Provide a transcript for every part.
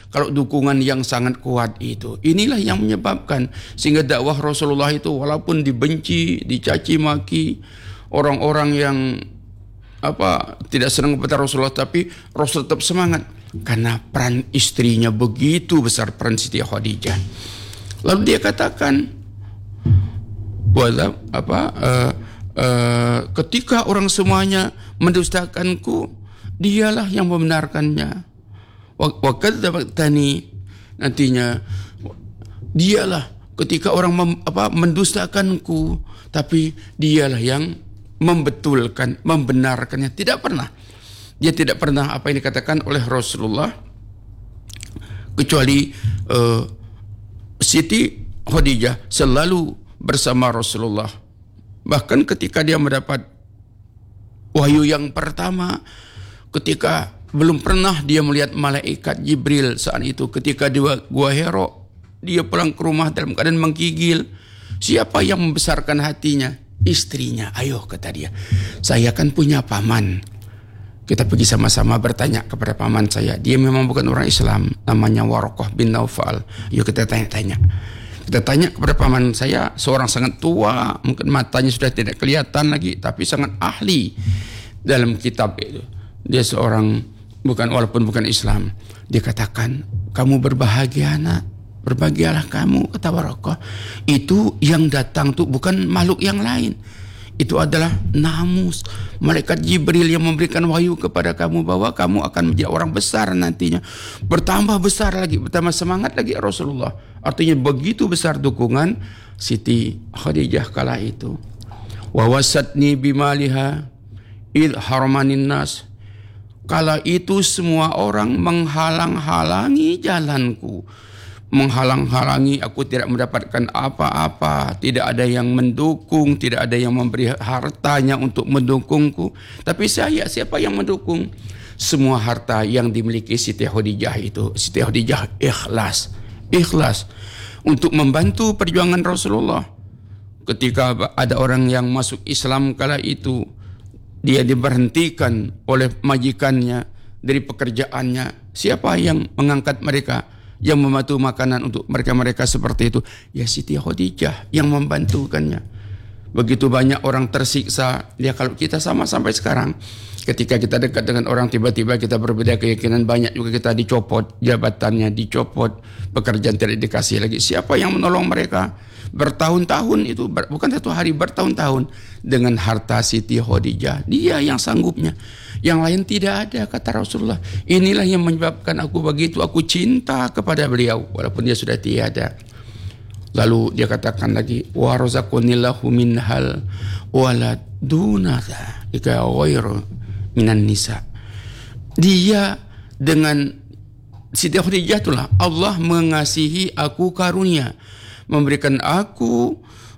Kalau dukungan yang sangat kuat itu, inilah yang menyebabkan sehingga dakwah Rasulullah itu walaupun dibenci, dicaci maki orang-orang yang tidak senang kepada Rasulullah, tapi Rasul tetap semangat karena peran istrinya begitu besar, peran Siti Khadijah. Lalu dia katakan ketika orang semuanya mendustakanku, dialah yang membenarkannya. Wa kadzabatani, nantinya dialah ketika orang mendustakanku, tapi dialah yang membetulkan, membenarkannya. Dia tidak pernah apa yang dikatakan oleh Rasulullah, kecuali Siti Khadijah selalu bersama Rasulullah. Bahkan ketika dia mendapat wahyu yang pertama, ketika belum pernah dia melihat malaikat Jibril saat itu, ketika di Gua Hira, dia pulang ke rumah dalam keadaan menggigil. Siapa yang membesarkan hatinya? Istrinya. Ayo, kata dia, saya kan punya paman. Kita pergi sama-sama bertanya kepada paman saya. Dia memang bukan orang Islam, namanya Waraqah bin Naufal. Yuk kita tanya-tanya. Kita tanya kepada paman saya, seorang sangat tua, mungkin matanya sudah tidak kelihatan lagi, tapi sangat ahli dalam kitab itu. Dia seorang walaupun bukan Islam. Dia katakan, kamu berbahagia nak, berbahagialah kamu, kata Waraqah. Itu yang datang tuh bukan makhluk yang lain, itu adalah namus, malaikat Jibril yang memberikan wahyu kepada kamu bahwa kamu akan menjadi orang besar nantinya. Bertambah besar lagi, bertambah semangat lagi Rasulullah. Artinya begitu besar dukungan Siti Khadijah kala itu. Wa wasatni bimaliha id haramanin nas. Kala itu semua orang menghalang-halangi jalanku, menghalang-halangi aku tidak mendapatkan apa-apa, tidak ada yang mendukung, tidak ada yang memberi hartanya untuk mendukungku. Tapi siapa yang mendukung? Semua harta yang dimiliki Siti Khadijah itu, Siti Khadijah ikhlas untuk membantu perjuangan Rasulullah. Ketika ada orang yang masuk Islam kala itu, dia diberhentikan oleh majikannya dari pekerjaannya. Siapa yang mengangkat mereka, yang membantu makanan untuk mereka-mereka seperti itu? Ya Siti Khadijah yang membantukannya. Begitu banyak orang tersiksa. Ya kalau kita sama sampai sekarang, ketika kita dekat dengan orang, tiba-tiba kita berbeda keyakinan, banyak juga kita dicopot jabatannya, dicopot pekerjaan, tidak dikasih lagi. Siapa yang menolong mereka? Bertahun-tahun itu, bukan satu hari, bertahun-tahun dengan harta Siti Khadijah. Dia yang sanggupnya, yang lain tidak ada, kata Rasulullah. Inilah yang menyebabkan aku begitu, aku cinta kepada beliau walaupun dia sudah tiada. Lalu dia katakan lagi, wa razaqanillahu minhal walad dunatha ika ghairu minan nisa. Dia dengan Siti Khadijah itulah Allah mengasihi aku karunia, memberikan aku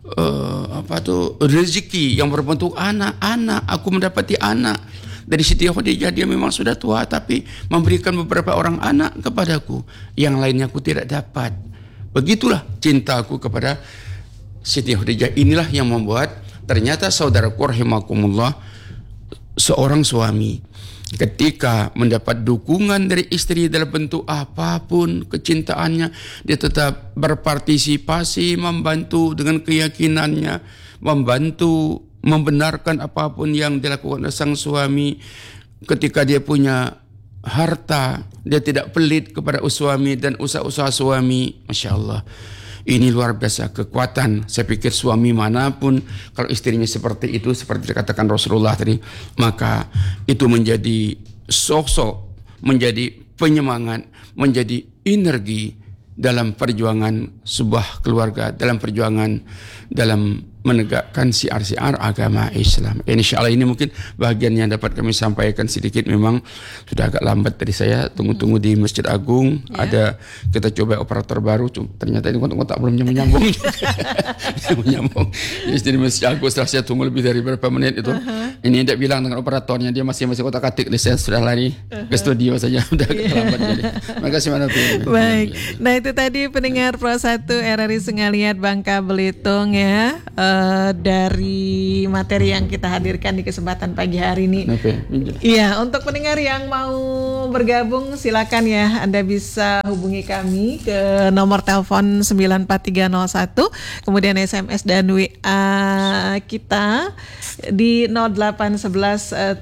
rezeki yang berbentuk anak-anak. Aku mendapati anak dari Siti Khadijah. Dia memang sudah tua, tapi memberikan beberapa orang anak kepadaku, yang lainnya aku tidak dapat. Begitulah cintaku kepada Siti Khadijah. Inilah yang membuat ternyata saudaraku rahimakumullah, seorang suami ketika mendapat dukungan dari istri dalam bentuk apapun kecintaannya, dia tetap berpartisipasi, membantu dengan keyakinannya, membantu membenarkan apapun yang dilakukan oleh sang suami. Ketika dia punya harta, dia tidak pelit kepada suami dan usaha-usaha suami. Masya Allah, ini luar biasa kekuatan. Saya pikir suami manapun kalau istrinya seperti itu, seperti dikatakan Rasulullah tadi, maka itu menjadi sosok, menjadi penyemangat, menjadi energi dalam perjuangan sebuah keluarga, dalam perjuangan dalam menegakkan siar-siar agama Islam. Insya Allah ini mungkin bagian yang dapat kami sampaikan sedikit. Memang sudah agak lambat tadi, saya tunggu-tunggu di Masjid Agung. Ada kita coba operator baru, ternyata ini kontak belum menyambung. Menyambung. Jadi Masjid Agung setelah saya tunggu lebih dari beberapa menit itu, ini tidak bilang dengan operatornya, dia masih kotak-katik. Saya sudah lari ke studio saja, sudah terlambat. Jadi terima kasih Baik. Nah itu tadi pendengar Pro 1 RRI Sengaliat Bangka Belitung ya. dari materi yang kita hadirkan di kesempatan pagi hari ini. Iya, untuk pendengar yang mau bergabung silakan ya, Anda bisa hubungi kami ke nomor telepon 94301, kemudian SMS dan WA kita di 0811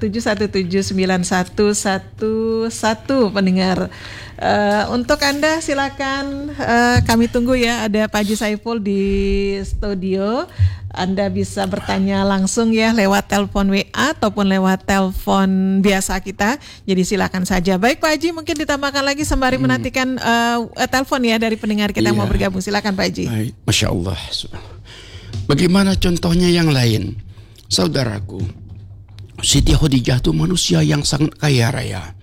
7179111 pendengar. Untuk Anda silakan, kami tunggu ya, ada Pak Haji Saiful di studio. Anda bisa bertanya langsung ya lewat telepon WA ataupun lewat telepon biasa kita. Jadi silakan saja. Baik Pak Haji, mungkin ditambahkan lagi sembari menantikan telepon ya dari pendengar kita yang mau bergabung. Silakan Pak Haji. Baik. Masya Allah. Bagaimana contohnya yang lain? Saudaraku, Siti Khadijah itu manusia yang sangat kaya raya.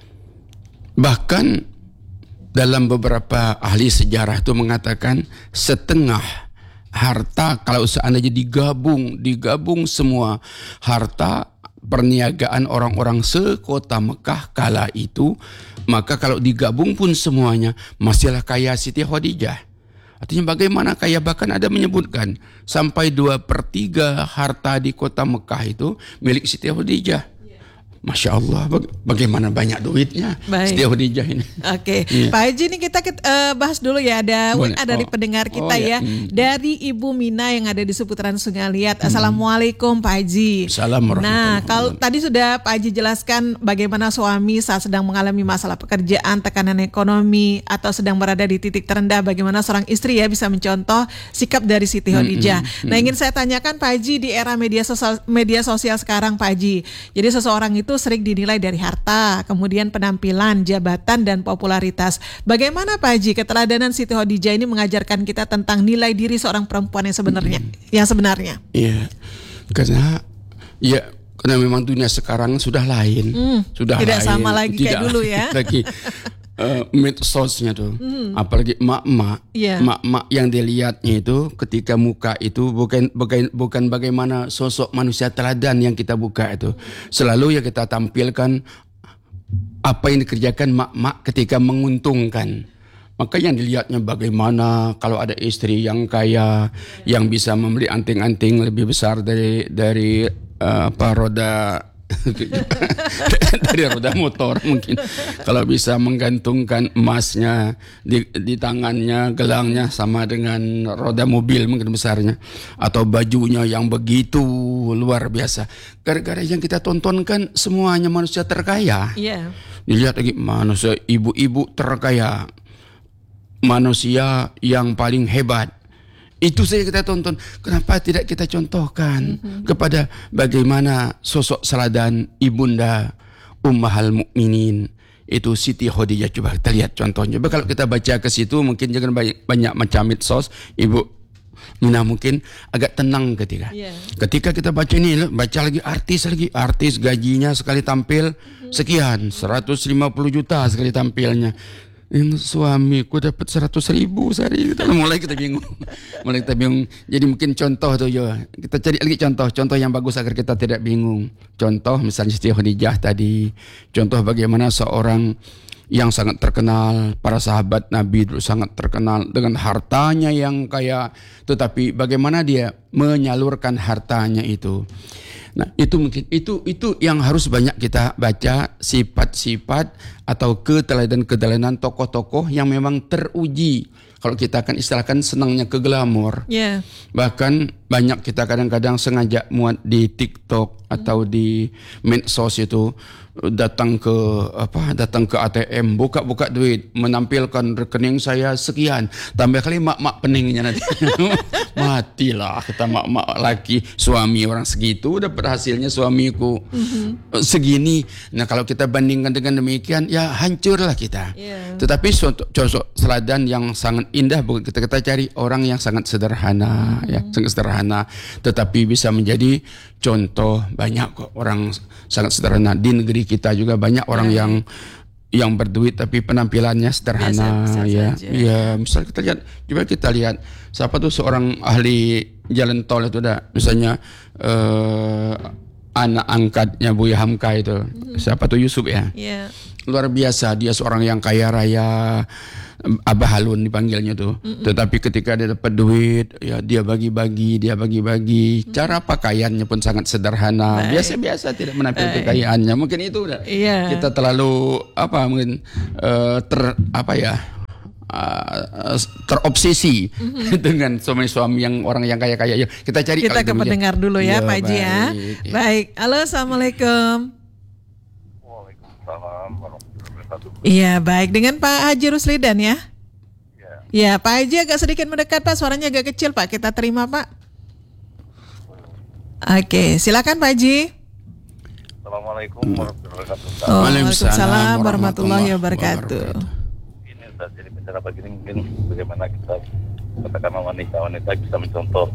Bahkan dalam beberapa ahli sejarah itu mengatakan setengah harta kalau seandainya digabung semua harta perniagaan orang-orang sekota Mekah kala itu, maka kalau digabung pun semuanya masihlah kaya Siti Khadijah. Artinya bagaimana kaya, bahkan ada menyebutkan sampai 2/3 harta di kota Mekah itu milik Siti Khadijah. Masya Allah, bagaimana banyak duitnya Siti Khadijah ini. Oke. Pak Haji, ini kita bahas dulu ya, ada WA dari pendengar kita ya. Dari Ibu Mina yang ada di seputaran Sungai Liat. Assalamualaikum Pak Haji. Assalamualaikum. Nah, kalau tadi sudah Pak Haji jelaskan bagaimana suami saat sedang mengalami masalah pekerjaan, tekanan ekonomi, atau sedang berada di titik terendah, bagaimana seorang istri ya bisa mencontoh sikap dari Siti Khadijah. Nah, ingin saya tanyakan Pak Haji, di era media sosial sekarang Pak Haji, jadi seseorang itu sering dinilai dari harta, kemudian penampilan, jabatan, dan popularitas. Bagaimana Pak Haji keteladanan Siti Khadijah ini mengajarkan kita tentang nilai diri seorang perempuan yang sebenarnya? Iya, karena memang dunia sekarang sudah lain, tidak sama lagi kayak dulu ya. Lagi medsosnya tuh, apalagi mak-mak yang dilihatnya itu ketika muka itu bukan bagaimana sosok manusia teladan yang kita buka itu. Selalu ya kita tampilkan apa yang dikerjakan mak-mak ketika menguntungkan. Maka yang dilihatnya bagaimana kalau ada istri yang kaya, yang bisa membeli anting-anting lebih besar dari roda dari roda motor, mungkin kalau bisa menggantungkan emasnya di tangannya, gelangnya sama dengan roda mobil mungkin besarnya, atau bajunya yang begitu luar biasa. Gara-gara yang kita tontonkan semuanya manusia terkaya. Dilihat lagi manusia ibu-ibu terkaya, manusia yang paling hebat. Itu saja kita tonton. Kenapa tidak kita contohkan kepada bagaimana sosok seladan ibunda Ummahal Mukminin itu Siti Khadijah? Coba kita lihat contohnya. Kalau kita baca ke situ mungkin jangan banyak macam medsos. Ibu Mina mungkin agak tenang ketika kita baca ini, baca lagi artis gajinya sekali tampil sekian, 150 juta sekali tampilnya. Ini suamiku dapat 100.000 sehari. Mulai kita bingung. Jadi mungkin contoh tuh ya. Kita cari lagi contoh yang bagus agar kita tidak bingung. Contoh misalnya Siti Khadijah tadi. Contoh bagaimana seorang yang sangat terkenal, para sahabat Nabi dulu sangat terkenal dengan hartanya yang kaya, tetapi bagaimana dia menyalurkan hartanya itu. Nah, itu mungkin itu yang harus banyak kita baca, sifat-sifat atau keteladanan tokoh-tokoh yang memang teruji. Kalau kita akan istilahkan senangnya ke glamor. Bahkan banyak kita kadang-kadang sengaja muat di TikTok atau di medsos itu, datang ke ATM, buka duit, menampilkan rekening saya sekian, tambah kali mak-mak peningnya nanti. Matilah kita mak-mak laki, suami orang segitu dapat hasilnya suamiku segini. Nah, kalau kita bandingkan dengan demikian ya hancurlah kita. Tetapi sosok seladan yang sangat indah, kita cari orang yang sangat sederhana, sangat sederhana, tetapi bisa menjadi contoh. Banyak kok orang sangat sederhana di negeri kita juga, banyak orang yang berduit tapi penampilannya sederhana. Misal kita lihat siapa tuh seorang ahli jalan tol itu, misalnya anak angkatnya Buya Hamka itu, siapa tuh Yusuf ya. luar biasa. Dia seorang yang kaya raya, Abah Halun dipanggilnya tuh. Tetapi ketika dia dapat duit, ya dia bagi-bagi. Cara pakaiannya pun sangat sederhana, biasa-biasa, tidak menampilkan kekayaannya. Mungkin itu udah kita terlalu terobsesi dengan suami-suami yang orang yang kaya-kaya. Ya, kita cari. Kita ke pendengar dulu ya, Pak Haji ya. Baik, halo, assalamualaikum. Waalaikumsalam warahmatullahi wabarakatuh. Iya, baik, dengan Pak Haji Ruslidan ya. Ya, Pak Haji agak sedikit mendekat Pak, suaranya agak kecil Pak. Kita terima Pak. Oke, silakan Pak Haji. Assalamualaikum warahmatullahi wabarakatuh. Waalaikumsalam warahmatullahi wabarakatuh. Ini sudah jadi bicara begini, mungkin bagaimana kita katakanlah wanita bisa mencontoh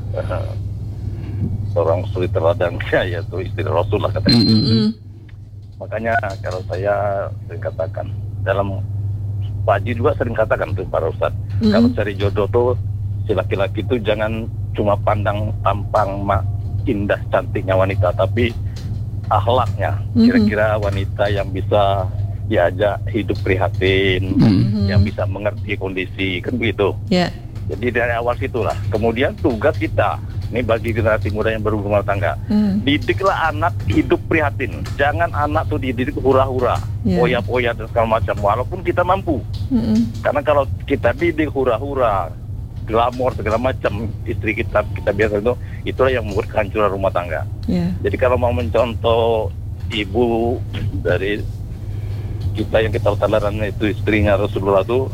seorang suri teladan yaitu istri Rasul lah katanya. Makanya kalau saya sering katakan dalam Pak Haji juga sering katakan tuh para ustadz, kalau cari jodoh tuh si laki-laki itu jangan cuma pandang tampang indah cantiknya wanita, tapi akhlaknya. Kira-kira wanita yang bisa diajak hidup prihatin, yang bisa mengerti kondisi, kan begitu. Jadi dari awal situlah. Kemudian tugas kita ini bagi generasi muda yang berumah tangga, didiklah anak hidup prihatin. Jangan anak tuh dididik hura-hura, poya-poya dan segala macam. Walaupun kita mampu, karena kalau kita didik hura-hura, glamor segala macam, istri kita biasa itulah yang membuat kehancuran rumah tangga. Jadi kalau mau mencontoh ibu dari kita yang kita utarakan itu istrinya Rasulullah itu,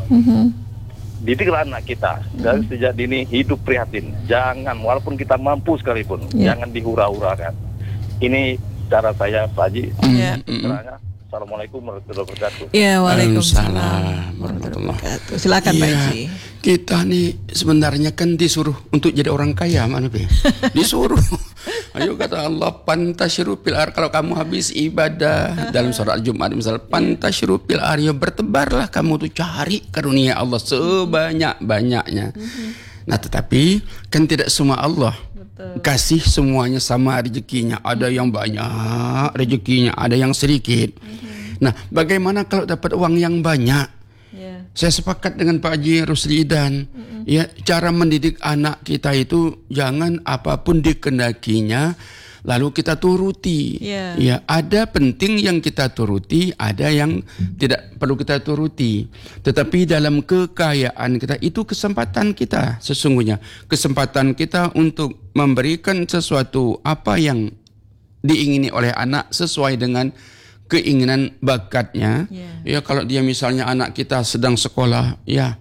didiklah anak kita dari sejak dini hidup prihatin. Jangan, walaupun kita mampu sekalipun, jangan dihura-hurakan. Ini cara saya, Pak Haji. Assalamualaikum warahmatullahi wabarakatuh. Ya, waalaikumsalam warahmatullahi wabarakatuh. Silakan Pak Haji. Kita nih sebenarnya kan disuruh untuk jadi orang kaya, mana Be? Disuruh. Ayo kata Allah, pantasyiru fil ar, kalau kamu habis ibadah dalam surat Jumat misal, pantasyiru fil ar, ya bertebarlah kamu tuh cari karunia Allah sebanyak-banyaknya. Nah, tetapi kan tidak semua Allah kasih semuanya sama rezekinya. Ada yang banyak rezekinya, ada yang sedikit. Nah, bagaimana kalau dapat uang yang banyak? Saya sepakat dengan Pak Haji Ruslidan. Ya, cara mendidik anak kita itu jangan apapun dikenakinya lalu kita turuti. Ya, ada penting yang kita turuti, ada yang tidak perlu kita turuti. Tetapi dalam kekayaan kita itu kesempatan kita sesungguhnya. Kesempatan kita untuk memberikan sesuatu apa yang diingini oleh anak sesuai dengan keinginan bakatnya. Ya, kalau dia misalnya anak kita sedang sekolah, ya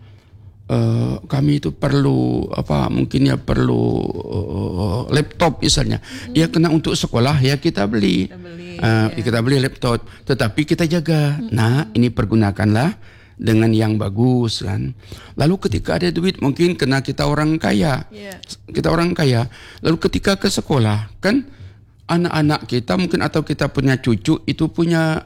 kami itu perlu mungkin ya perlu laptop misalnya. Ya, kena untuk sekolah ya kita beli. Kita beli laptop, tetapi kita jaga. Nah, ini pergunakanlah dengan yang bagus kan. Lalu ketika ada duit, mungkin kena kita orang kaya. Kita orang kaya. Lalu ketika ke sekolah kan, anak-anak kita mungkin atau kita punya cucu itu punya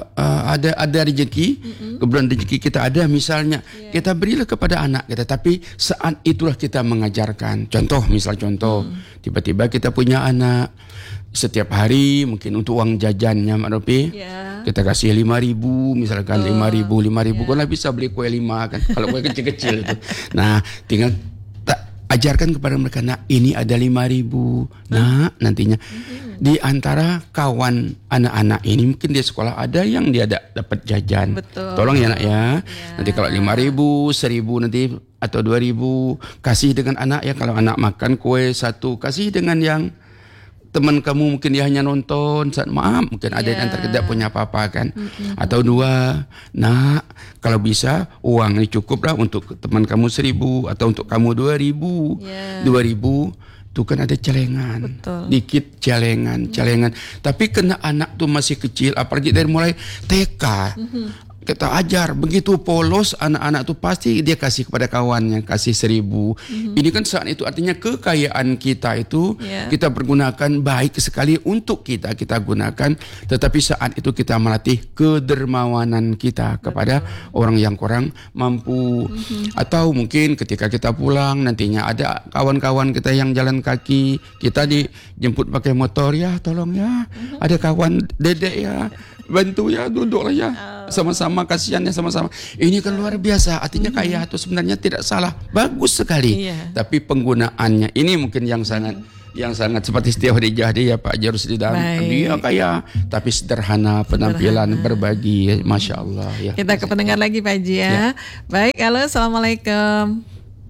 ada rezeki, kebetulan rezeki kita ada misalnya, kita berilah kepada anak kita, tapi saat itulah kita mengajarkan. Contoh, tiba-tiba kita punya anak, setiap hari mungkin untuk uang jajannya Mak Ropi, kita kasih 5.000 misalkan, 5.000 kan bisa beli kue 5 kan, kalau kue kecil-kecil itu. Nah, tinggal ajarkan kepada mereka, nah ini ada 5.000. Nah, nantinya di antara kawan anak-anak ini mungkin di sekolah ada yang dia dapat jajan. Tolong ya nak ya. Nanti kalau 5.000, 1.000 nanti atau 2.000 kasih dengan anak ya. Kalau anak makan kue 1, kasih dengan yang teman kamu mungkin dia hanya nonton saat maaf, mungkin ada yang tidak punya apa-apa kan. Atau 2, nah kalau bisa uang ini cukup lah untuk teman kamu 1.000 atau untuk kamu 2.000. 2.000 itu kan ada celengan, dikit celengan. Tapi kena anak tuh masih kecil, apalagi dari mulai TK. Kita ajar begitu polos, anak-anak tuh pasti dia kasih kepada kawannya, kasih 1.000. Ini kan saat itu artinya kekayaan kita itu kita pergunakan baik sekali untuk kita gunakan, tetapi saat itu kita melatih kedermawanan kita kepada orang yang kurang mampu. Atau mungkin ketika kita pulang nantinya ada kawan-kawan kita yang jalan kaki, kita dijemput pakai motor, ya tolong ya, ada kawan dedek ya, bantu ya, duduklah ya, sama-sama, kasihannya sama-sama. Ini kan luar biasa, artinya kaya itu sebenarnya tidak salah, bagus sekali. Tapi penggunaannya ini mungkin yang sangat seperti Siti Khadijah dia Pak Haji Ruslidan, dia kaya tapi sederhana penampilan, berbagi, masya Allah ya. Kita ke pendengar lagi Pak Haji ya. Baik, halo, assalamualaikum.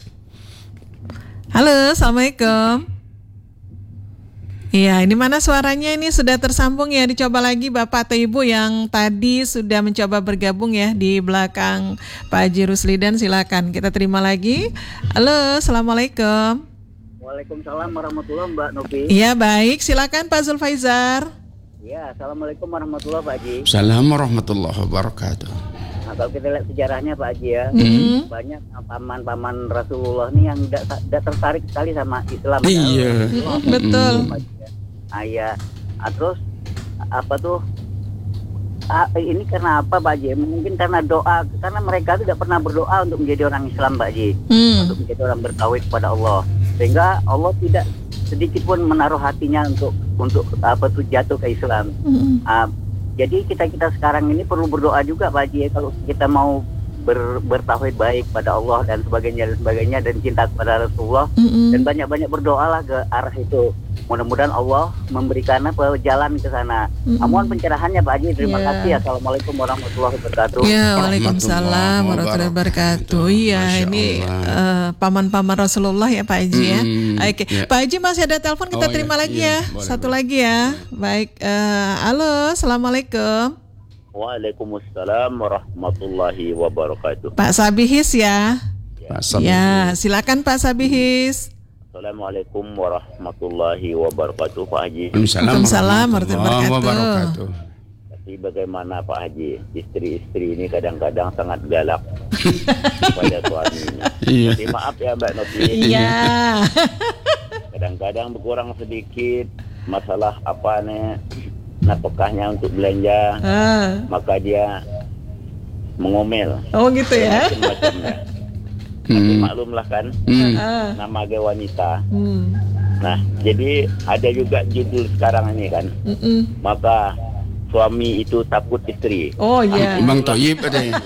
Halo, assalamualaikum. Iya, ini mana suaranya ini sudah tersambung ya, dicoba lagi Bapak atau Ibu yang tadi sudah mencoba bergabung ya di belakang Pak Haji Ruslidan, silakan kita terima lagi. Halo, assalamualaikum. Waalaikumsalam warahmatullahi Mbak Novi. Iya baik, silakan Pak Zulfaizar. Ya, assalamualaikum warahmatullahi Pak Haji. Assalamualaikum warahmatullahi wabarakatuh. Nah, kalau kita lihat sejarahnya Pak Haji ya, banyak paman-paman Rasulullah nih yang tidak tertarik sekali sama Islam. Iya. Betul. Iya. Terus apa tuh? Ini karena apa Pak Haji? Mungkin karena doa, karena mereka tidak pernah berdoa untuk menjadi orang Islam Pak Haji, untuk menjadi orang bertauhid kepada Allah, sehingga Allah tidak sedikit pun menaruh hatinya untuk apa tuh jatuh ke Islam. Jadi kita sekarang ini perlu berdoa juga Pak Haji, kalau kita mau bertauhid baik pada Allah dan sebagainya dan cinta kepada Rasulullah, dan banyak-banyak berdoalah ke arah itu. Mudah-mudahan Allah memberikan jalan ke sana. Mohon pencerahannya Pak Haji. Terima kasih. Assalamualaikum warahmatullahi wabarakatuh. Ya, waalaikumsalam warahmatullahi wabarakatuh. Iya, ini paman-paman Rasulullah ya Pak Haji ya. Oke, Pak Haji masih ada telepon, kita terima lagi ya. Satu lagi ya. Baik, halo, assalamualaikum. Waalaikumsalam warahmatullahi wabarakatuh. Pak Sabihis ya. Ya, silakan Pak Sabihis. Assalamualaikum warahmatullahi wabarakatuh Pak Haji. Waalaikumsalam warahmatullahi wabarakatuh. Tapi bagaimana Pak Haji, istri-istri ini kadang-kadang sangat galak kepada suaminya. Jadi maaf ya Mbak Novi. Iya. Kadang-kadang berkurang sedikit masalah apa nih, nafkahnya untuk belanja, maka dia mengomel. Oh gitu ya. Macam-macamnya. Tapi maklumlah kan, nama ge wanita. Nah, jadi ada juga judul sekarang ini kan, maka suami itu takut istri. Oh iya. Bang Toyib ada ya.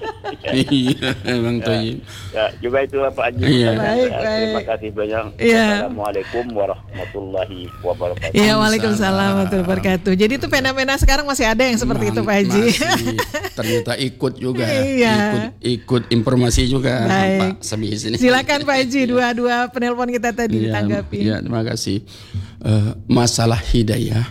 Iya, Bang Toyib. Ya, juga itulah Pak Haji. Baik. Terima kasih banyak. Assalamualaikum warahmatullahi wabarakatuh. Iya, waalaikumsalam warahmatullahi wabarakatuh. Jadi itu fenomena sekarang masih ada yang seperti itu Pak Haji. Ternyata ikut juga. Iya. Ikut informasi juga. Baik. Pak Sabihis ini. Silakan Pak Haji, dua penelpon kita tadi ditanggapi. Iya, terima kasih. Masalah hidayah.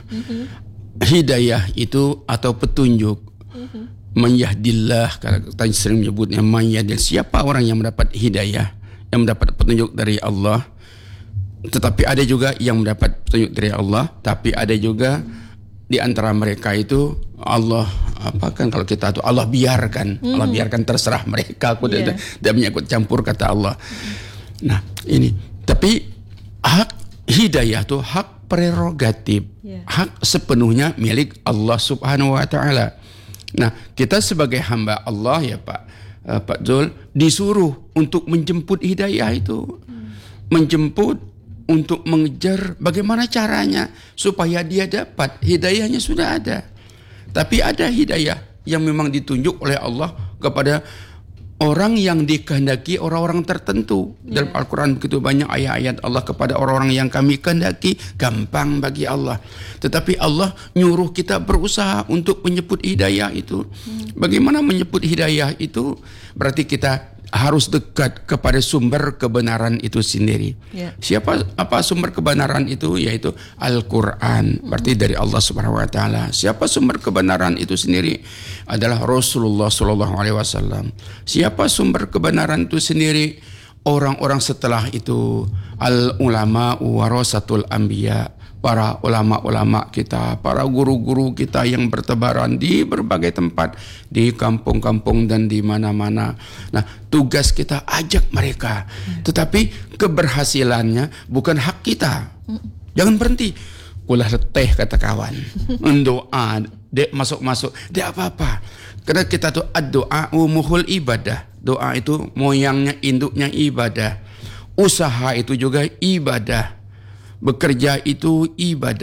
Hidayah itu atau petunjuk. Man yahdillah, kita sering menyebutnya man yahdillah. Siapa orang yang mendapat hidayah, yang mendapat petunjuk dari Allah. Tetapi ada juga yang mendapat petunjuk dari Allah, tapi ada juga di antara mereka itu Allah kalau kita tuh Allah biarkan, Allah biarkan terserah mereka, aku tidak menyangkut campur kata Allah. Nah, ini tapi hak hidayah tuh hak prerogatif, hak sepenuhnya milik Allah Subhanahu wa taala. Nah, kita sebagai hamba Allah ya Pak Zul disuruh untuk menjemput hidayah itu. Menjemput untuk mengejar bagaimana caranya supaya dia dapat. Hidayahnya sudah ada. Tapi ada hidayah yang memang ditunjuk oleh Allah kepada orang yang dikehendaki orang-orang tertentu. Dalam Al-Quran begitu banyak ayat-ayat Allah kepada orang-orang yang kami kehendaki, gampang bagi Allah. Tetapi Allah nyuruh kita berusaha untuk menyebut hidayah itu. Bagaimana menyebut hidayah itu? Berarti kita harus dekat kepada sumber kebenaran itu sendiri. Apa sumber kebenaran itu? Yaitu Al-Quran. Berarti dari Allah Subhanahu wa taala. Siapa sumber kebenaran itu sendiri? Adalah Rasulullah sallallahu alaihi wasallam. Siapa sumber kebenaran itu sendiri? Orang-orang setelah itu, al-ulama warasatul anbiya. Para ulama-ulama kita, para guru-guru kita yang bertebaran di berbagai tempat, di kampung-kampung dan di mana-mana. Nah, tugas kita ajak mereka. Tetapi keberhasilannya bukan hak kita. Jangan berhenti. Kulah leteh kata kawan. Mendoa, dek masuk-masuk, dek apa-apa. Karena kita tuh ad-doa umuhul ibadah. Doa itu moyangnya, induknya ibadah. Usaha itu juga ibadah. Bekerja itu ibadah.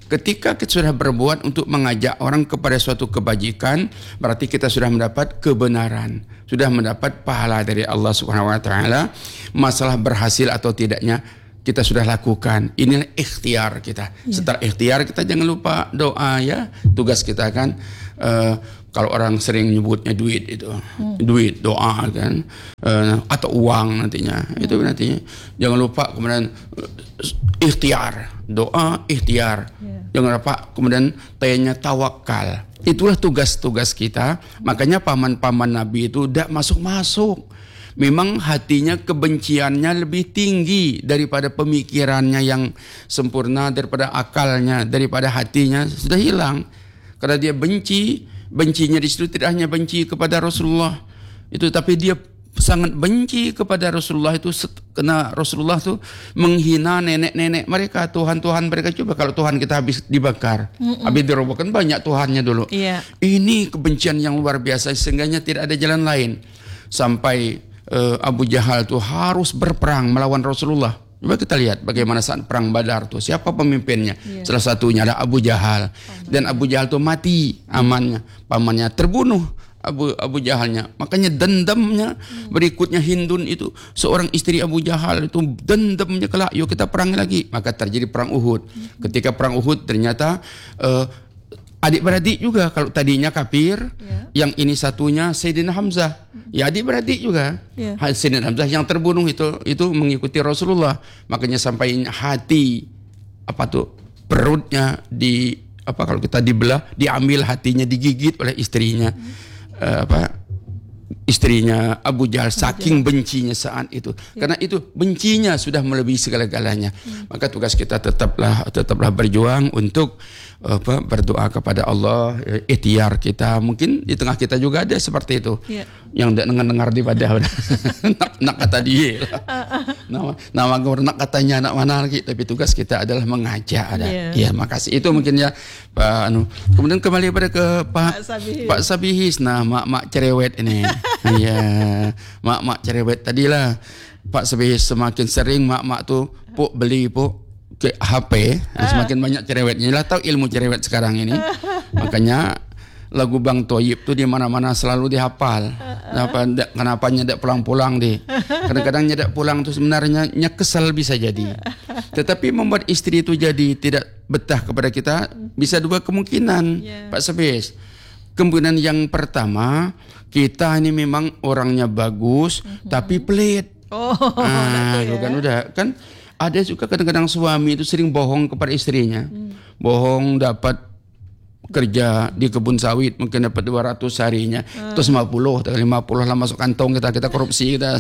Ketika kita sudah berbuat untuk mengajak orang kepada suatu kebajikan, berarti kita sudah mendapat kebenaran, sudah mendapat pahala dari Allah Subhanahu wa taala. Masalah berhasil atau tidaknya kita sudah lakukan. Inilah ikhtiar kita. Setelah ikhtiar kita jangan lupa doa ya. Tugas kita kan kalau orang sering nyebutnya duit itu. Duit, doa kan. Atau uang nantinya. Itu nantinya. Jangan lupa kemudian ikhtiar, doa, ikhtiar. Jangan lupa kemudian tanya tawakal. Itulah tugas-tugas kita. Makanya paman-paman Nabi itu tidak masuk-masuk. Memang hatinya kebenciannya lebih tinggi daripada pemikirannya yang sempurna, daripada akalnya, daripada hatinya sudah hilang. Karena dia bencinya di situ tidak hanya benci kepada Rasulullah itu, tapi dia sangat benci kepada Rasulullah itu karena Rasulullah itu menghina nenek-nenek mereka, Tuhan-Tuhan mereka. Coba kalau Tuhan kita habis dibakar, habis dirobohkan, banyak Tuhannya dulu. Ini kebencian yang luar biasa sehingga tidak ada jalan lain. Sampai Abu Jahal tuh harus berperang melawan Rasulullah. Coba kita lihat bagaimana saat perang Badar tuh, siapa pemimpinnya? Salah satunya ada Abu Jahal. Dan Abu Jahal tuh mati, pamannya terbunuh Abu Jahalnya. Makanya dendamnya berikutnya Hindun itu, seorang istri Abu Jahal itu dendamnya kelak, yuk kita perang lagi. Maka terjadi perang Uhud. Ketika perang Uhud ternyata adik-beradik juga. Kalau tadinya kafir, yang ini satunya Sayyidina Hamzah, ya adik-beradik juga. Sayyidina Hamzah yang terbunuh itu mengikuti Rasulullah. Makanya sampai hati perutnya kalau kita dibelah, diambil hatinya, digigit oleh istrinya. Istrinya Abu Jahal, saking bencinya saat itu. Karena itu bencinya sudah melebihi segala-galanya. Maka tugas kita tetaplah berjuang untuk berdoa kepada Allah, ikhtiar kita. Mungkin di tengah kita juga ada seperti itu. Yang tidak dengar di pada nak kata dia. Nama nak katanya nak mana lagi, tapi tugas kita adalah mengajak ada. Ya, makasih. Itu mungkin ya Pak Kemudian kembali pada ke Pak Sabihis. Nah, mak cerewet ini. Iya, mak cerewet tadilah. Pak Sabihis semakin sering mak tuh beli ke HP, semakin banyak cerewetnya. Lah tahu ilmu cerewet sekarang ini. Makanya lagu Bang Toyib tuh di mana-mana selalu dihafal. Kenapa nyedak pulang-pulang deh? Kadang-kadang nyedak pulang tuh sebenarnya kesal bisa jadi. Tetapi membuat istri itu jadi tidak betah kepada kita bisa dua kemungkinan, Pak Sabihis. Kemungkinan yang pertama, kita ini memang orangnya bagus tapi pelit. Kan ada juga kadang-kadang suami itu sering bohong kepada istrinya. Bohong dapat kerja di kebun sawit mungkin dapat 200 harinya, terus 50 lah masuk kantong kita korupsi kita.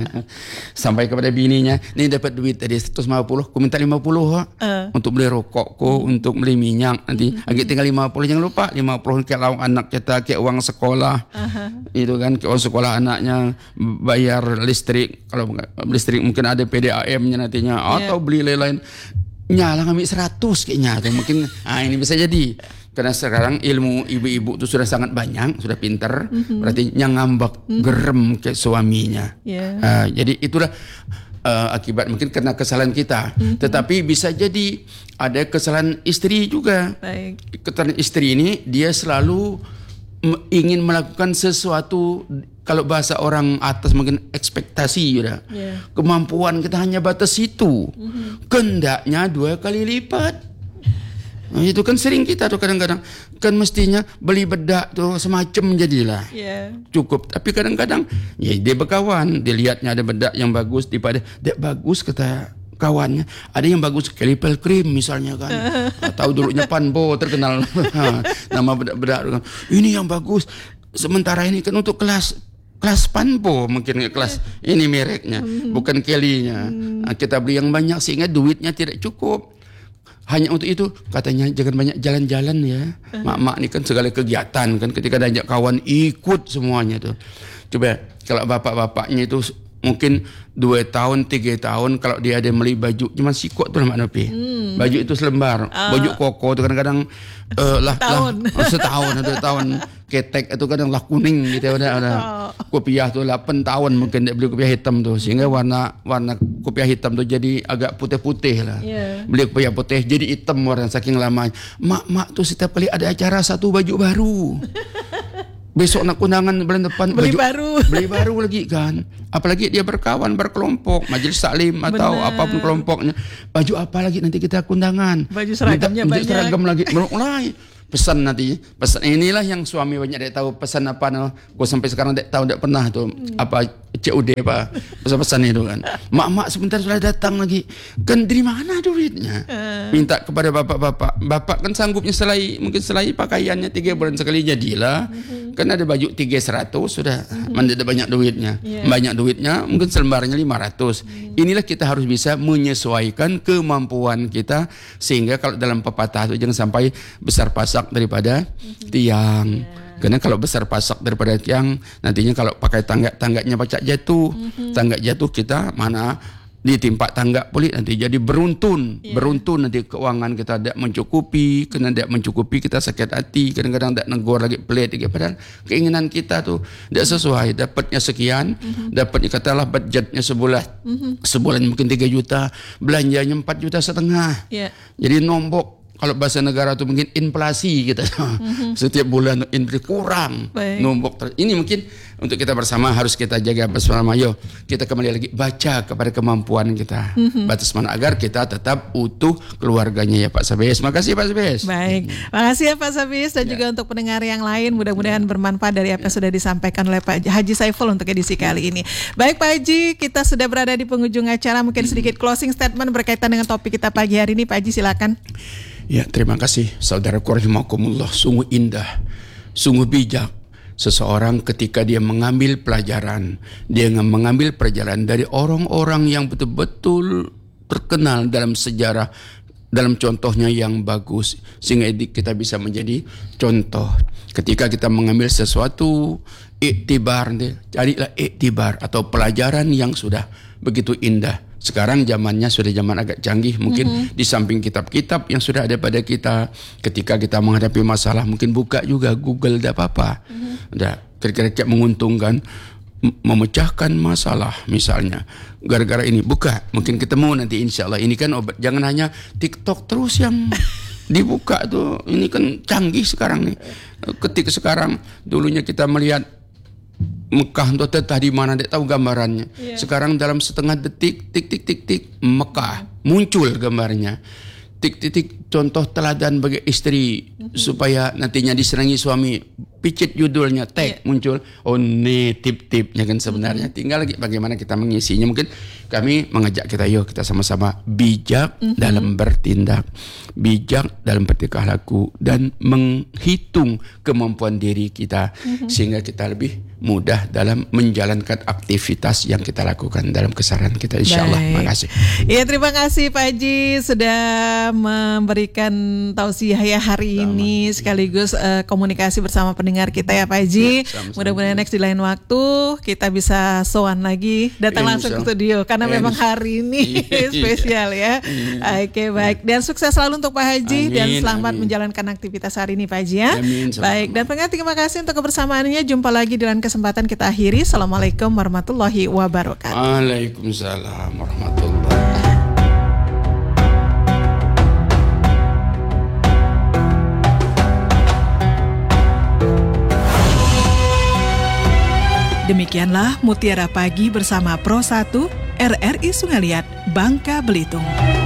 Sampai kepada bininya, nih dapat duit tadi 150, aku minta 50 untuk beli rokokku, untuk beli minyak, nanti agak tinggal 50. Jangan lupa 50 ke lauk anak kita, ke uang sekolah. Itu kan ke uang sekolah anaknya, bayar listrik, kalau listrik mungkin ada PDAM-nya nantinya, atau beli lain-lain. Nyala ngambil 100 kayaknya tuh mungkin. Ini bisa jadi. Karena sekarang ilmu ibu-ibu itu sudah sangat banyak, sudah pintar, berarti yang ngambek gerem ke suaminya. Jadi itulah akibat mungkin karena kesalahan kita. Tetapi bisa jadi ada kesalahan istri juga. Kesalahan istri ini dia selalu ingin melakukan sesuatu, kalau bahasa orang atas mungkin ekspektasi udah. Kemampuan kita hanya batas itu. Kehendaknya 2 kali lipat. Nah, itu kan sering kita tuh kadang-kadang kan mestinya beli bedak tuh semacam jadilah cukup, tapi kadang-kadang ya dia berkawan, dia lihatnya ada bedak yang bagus daripada dia bagus kata kawannya, ada yang bagus Kelipel Cream misalnya kan. Tahu dulunya Panbo terkenal nama bedak-bedak ini yang bagus, sementara ini kan untuk kelas Panbo mungkin kelas ini mereknya bukan Kelly-nya. Kita beli yang banyak sehingga duitnya tidak cukup. Hanya untuk itu katanya jangan banyak jalan-jalan ya. Mak-mak ini kan segala kegiatan kan, ketika diajak kawan ikut semuanya tuh. Coba kalau bapak-bapaknya itu mungkin 2 tahun 3 tahun kalau dia ada beli baju cuma sikot tuh Mak Nopi. Baju itu selembar, baju koko itu kadang-kadang setahun 2 tahun. Ketek itu kadang lah kuning gitu, ada kopiah tuh 8 tahun mungkin dia beli kopiah hitam tuh, sehingga warna kopiah hitam tuh jadi agak putih-putih lah. Beli kopiah putih jadi hitam warna saking lamanya. Mak tuh setiap kali ada acara satu baju baru. Besok nak kondangan bulan depan Beli baru lagi kan. Apalagi dia berkawan berkelompok, majelis taklim atau apapun kelompoknya. Baju apa lagi nanti kita kondangan. Baju seragamnya banyak. Seragam lagi mulai pesan nanti. Pesan inilah yang suami banyak dia tahu pesan apa gua sampai sekarang tak tahu tak pernah tuh apa COD apa pesan-pesan itu kan. Mak sebentar sudah datang lagi. Kan dari mana duitnya? Minta kepada bapak-bapak. Bapak kan sanggupnya mungkin selai pakaiannya 3 bulan sekali jadilah. Kan ada baju 300 sudah. Mana ada banyak duitnya. Banyak duitnya mungkin selembarnya 500. Inilah kita harus bisa menyesuaikan kemampuan kita sehingga kalau dalam pepatah itu jangan sampai besar pasak daripada tiang. Karena kalau besar pasak daripada tiang, nantinya kalau pakai tangganya pacak jatuh. Tangga jatuh kita mana ditimpa tangga pulih nanti jadi beruntun. Beruntun nanti keuangan kita tidak mencukupi. Kena tidak mencukupi kita sakit hati. Kadang-kadang tidak negor lagi pelit lagi. Padahal keinginan kita tuh tidak sesuai. Dapatnya sekian. Dapatnya katalah budgetnya sebulan. Sebulan mungkin 3 juta. Belanjanya 4,5 juta. Jadi nombok. Kalau bahasa negara itu mungkin inflasi kita. Setiap bulan inflasi kurang. Nombok. Ini mungkin untuk kita bersama harus kita jaga bersama. Yo, kita kembali lagi baca kepada kemampuan kita. Batas mana agar kita tetap utuh keluarganya ya Pak Sabis. Makasih Pak Sabis. Baik. Makasih ya Pak Sabis dan juga untuk pendengar yang lain mudah-mudahan bermanfaat dari apa yang sudah disampaikan oleh Pak Haji Saiful untuk edisi kali ini. Baik Pak Haji, kita sudah berada di penghujung acara. Mungkin sedikit closing statement berkaitan dengan topik kita pagi hari ini. Pak Haji silakan. Ya, terima kasih saudaraku rahimakumullah. Sungguh indah, sungguh bijak seseorang ketika dia mengambil pelajaran. Dia mengambil pelajaran dari orang-orang yang betul-betul terkenal dalam sejarah, dalam contohnya yang bagus, sehingga kita bisa menjadi contoh. Ketika kita mengambil sesuatu, iktibar, carilah iktibar atau pelajaran yang sudah begitu indah. Sekarang zamannya sudah zaman agak canggih, mungkin di samping kitab-kitab yang sudah ada pada kita, ketika kita menghadapi masalah mungkin buka juga Google, tidak apa-apa. Kira-kira menguntungkan memecahkan masalah misalnya. Gara-gara ini buka, mungkin ketemu nanti insya Allah. Ini kan obat, jangan hanya TikTok terus yang dibuka tuh. Ini kan canggih sekarang nih. Ketika sekarang dulunya kita melihat Mekah untuk tetah di mana tidak tahu gambarannya. Sekarang dalam setengah detik tik Mekah muncul gambarnya. Tik contoh teladan bagi istri supaya nantinya disenangi suami. Picit judulnya muncul. Oh nih tip-tipnya kan sebenarnya. Tinggal lagi bagaimana kita mengisinya. Mungkin kami mengajak kita yuk kita sama-sama bijak dalam bertindak, bijak dalam bertingkah laku dan menghitung kemampuan diri kita sehingga kita lebih mudah dalam menjalankan aktivitas yang kita lakukan dalam keseharian kita insyaallah. Makasih. Iya, terima kasih Pak Haji sudah memberikan tausiah ya hari ini sekaligus komunikasi bersama pendengar kita ya Pak Haji. Mudah-mudahan next di lain waktu kita bisa sowan lagi, datang langsung ke studio karena memang hari ini spesial ya. Oke, baik. Dan sukses selalu untuk Pak Haji dan selamat menjalankan aktivitas hari ini Pak Haji ya. Baik, dan pendengar terima kasih untuk kebersamaannya. Jumpa lagi dengan kesempatan kita akhiri. Assalamualaikum warahmatullahi wabarakatuh. Waalaikumsalam warahmatullahi. Demikianlah Mutiara Pagi bersama Pro 1 RRI Sungai Liat, Bangka Belitung.